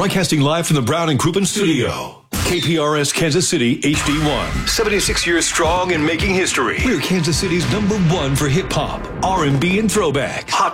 Broadcasting live from the Brown and Crouppen studio. KPRS Kansas City HD1. 76 years strong and making history. We're Kansas City's #1 for hip-hop, R&B, and throwback. Hot